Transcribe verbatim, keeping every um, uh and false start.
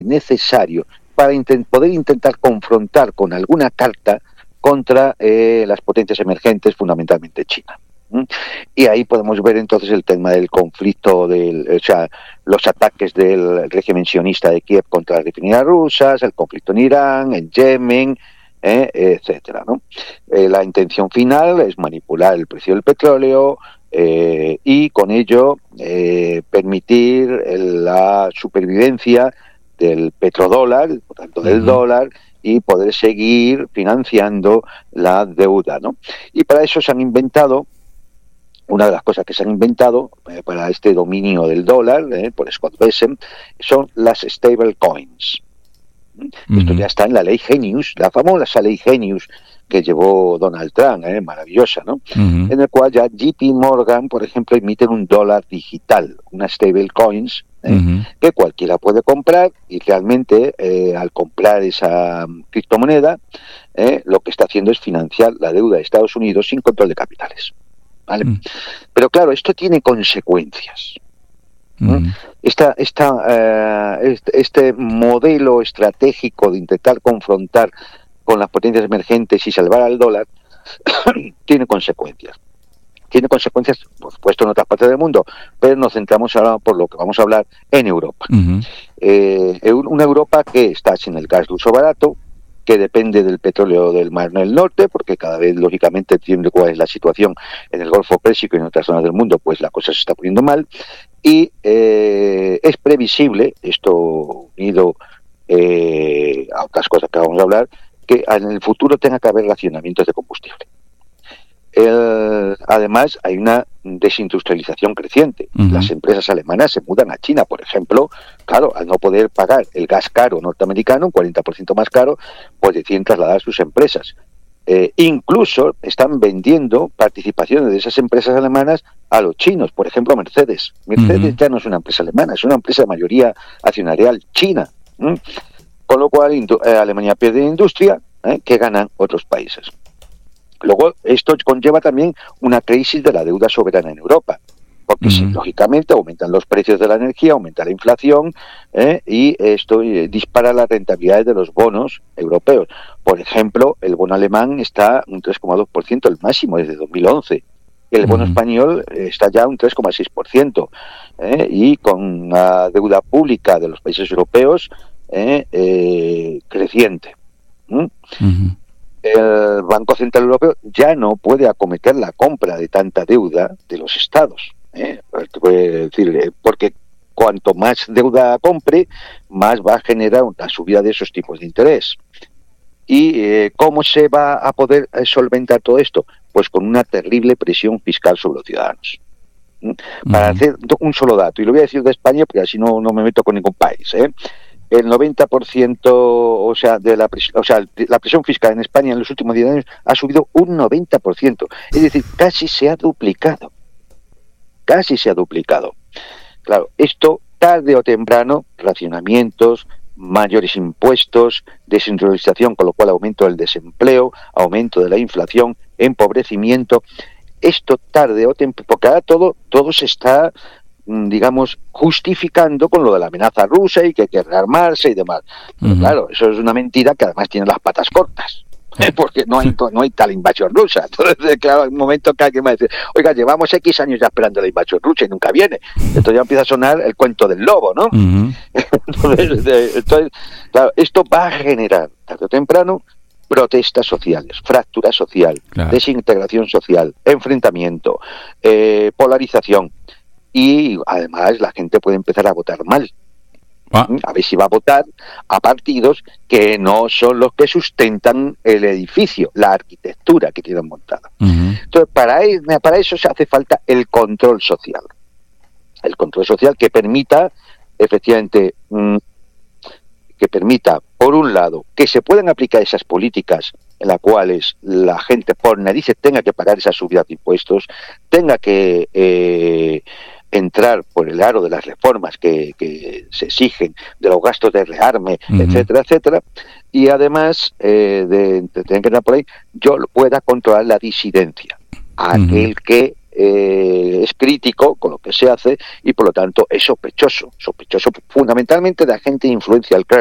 necesario para intent- poder intentar confrontar con alguna carta contra eh, las potencias emergentes, fundamentalmente China. ¿Mm? Y ahí podemos ver entonces el tema del conflicto, del, o sea, los ataques del régimen sionista de Kiev contra las refinerías rusas, el conflicto en Irán, en Yemen, eh, etcétera, ¿no? Eh, la intención final es manipular el precio del petróleo eh, y con ello eh, permitir la supervivencia del petrodólar, por tanto del uh-huh. dólar, y poder seguir financiando la deuda, ¿no? Y para eso se han inventado, una de las cosas que se han inventado eh, para este dominio del dólar, eh, por Scott Bessent, son las stable coins. Uh-huh. Esto ya está en la ley Genius, la famosa ley Genius que llevó Donald Trump, eh, maravillosa, ¿no? Uh-huh. En el cual ya J P Morgan, por ejemplo, emiten un dólar digital, una stable coins, ¿eh? Uh-huh. que cualquiera puede comprar, y realmente eh, al comprar esa um, criptomoneda, eh, lo que está haciendo es financiar la deuda de Estados Unidos sin control de capitales. ¿Vale? Uh-huh. Pero claro, esto tiene consecuencias. Uh-huh. Esta, esta, eh, este, este modelo estratégico de intentar confrontar con las potencias emergentes y salvar al dólar tiene consecuencias. Tiene consecuencias, por supuesto, en otras partes del mundo, pero nos centramos ahora, por lo que vamos a hablar, en Europa. Uh-huh. Eh, una Europa que está sin el gas ruso barato, que depende del petróleo del Mar del Norte, porque cada vez, lógicamente, entiende cuál es la situación en el Golfo Pérsico y en otras zonas del mundo, pues la cosa se está poniendo mal, y eh, es previsible, esto unido eh, a otras cosas que vamos a hablar, que en el futuro tenga que haber racionamientos de combustible. El, además, hay una desindustrialización creciente. Uh-huh. Las empresas alemanas se mudan a China, por ejemplo, claro, al no poder pagar el gas caro norteamericano, un cuarenta por ciento más caro, pues deciden trasladar sus empresas. Eh, incluso están vendiendo participaciones de esas empresas alemanas a los chinos, por ejemplo, Mercedes. Mercedes uh-huh. ya no es una empresa alemana, es una empresa de mayoría accionarial china. ¿Mm? Con lo cual, indu- eh, Alemania pierde industria, ¿eh? que ganan otros países. Luego, esto conlleva también una crisis de la deuda soberana en Europa, porque uh-huh. sí, lógicamente aumentan los precios de la energía, aumenta la inflación, ¿eh? y esto eh, dispara las rentabilidades de los bonos europeos. Por ejemplo, el bono alemán está un tres coma dos por ciento, el máximo desde dos mil once. El bono uh-huh. español está ya un tres coma seis por ciento, ¿eh? y con la deuda pública de los países europeos eh, eh, creciente. ¿Mm? Uh-huh. El Banco Central Europeo ya no puede acometer la compra de tanta deuda de los estados, ¿eh? decir, porque cuanto más deuda compre, más va a generar una subida de esos tipos de interés. ¿Y eh, cómo se va a poder solventar todo esto? Pues con una terrible presión fiscal sobre los ciudadanos. ¿Mm? Para uh-huh. hacer un solo dato, y lo voy a decir de España porque así no, no me meto con ningún país, ¿eh? El noventa por ciento, o sea, de la presión, o sea, la presión fiscal en España en los últimos diez años ha subido un noventa por ciento. Es decir, casi se ha duplicado. Casi se ha duplicado. Claro, esto tarde o temprano, racionamientos, mayores impuestos, desindustrialización, con lo cual aumento del desempleo, aumento de la inflación, empobrecimiento. Esto tarde o temprano, porque ahora todo, todo se está, digamos, justificando con lo de la amenaza rusa y que hay que rearmarse y demás. Pero uh-huh. claro, eso es una mentira que además tiene las patas cortas, ¿eh? Porque no hay no hay tal invasión rusa. Entonces, claro, hay un momento que alguien va a decir, oiga, llevamos X años ya esperando la invasión rusa y nunca viene. Entonces ya empieza a sonar el cuento del lobo, ¿no? Uh-huh. Entonces, de, entonces, claro, esto va a generar, tarde o temprano, protestas sociales, fractura social, claro. desintegración social, enfrentamiento, eh, polarización. Y además la gente puede empezar a votar mal. Ah. A ver si va a votar a partidos que no son los que sustentan el edificio, la arquitectura que tienen montada. Uh-huh. Entonces, para, para eso se hace falta el control social. El control social que permita, efectivamente, mmm, que permita, por un lado, que se puedan aplicar esas políticas en las cuales la gente por narices tenga que pagar esas subidas de impuestos, tenga que eh, entrar por el aro de las reformas que, que se exigen, de los gastos de rearme, uh-huh. etcétera, etcétera, y además eh, de, de tener que entrar por ahí, yo pueda controlar la disidencia, uh-huh. aquel que eh, es crítico con lo que se hace y por lo tanto es sospechoso, sospechoso fundamentalmente de agente de influencia del